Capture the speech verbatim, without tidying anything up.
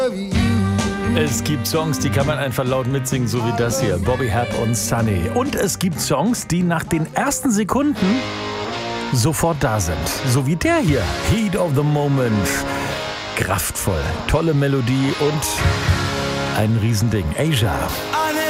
Es gibt Songs, die kann man einfach laut mitsingen, so wie das hier, Bobby Hebb und Sunny. Und es gibt Songs, die nach den ersten Sekunden sofort da sind. So wie der hier, Heat of the Moment. Kraftvoll, tolle Melodie und ein Riesending. Asia.